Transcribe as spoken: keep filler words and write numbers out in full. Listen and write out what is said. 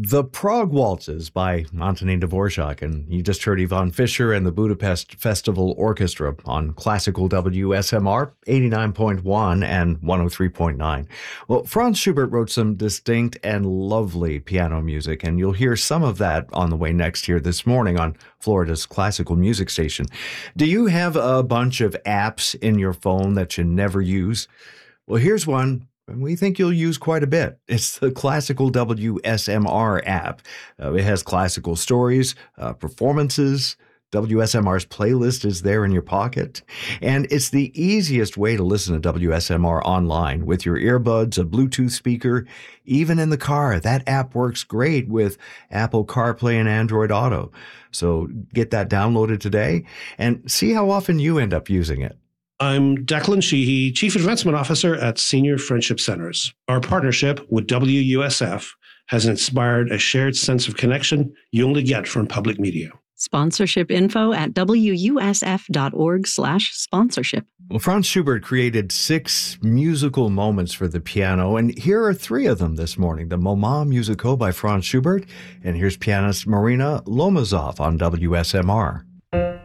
The Prague Waltzes by Antonín Dvorak, and you just heard Ivan Fischer and the Budapest Festival Orchestra on classical W S M R eighty-nine point one and one oh three point nine. Well, Franz Schubert wrote some distinct and lovely piano music, and you'll hear some of that on the way next here this morning on Florida's classical music station. Do you have a bunch of apps in your phone that you never use? Well, here's one we think you'll use quite a bit. It's the Classical W S M R app. Uh, it has classical stories, uh, performances. W S M R's playlist is there in your pocket. And it's the easiest way to listen to W S M R online with your earbuds, a Bluetooth speaker, even in the car. That app works great with Apple CarPlay and Android Auto. So get that downloaded today and see how often you end up using it. I'm Declan Sheehy, Chief Advancement Officer at Senior Friendship Centers. Our partnership with W U S F has inspired a shared sense of connection you only get from public media. Sponsorship info at W U S F dot org slash sponsorship. Well, Franz Schubert created six musical moments for the piano, and here are three of them this morning. The Moments Musicaux by Franz Schubert, and here's pianist Marina Lomazov on W S M R.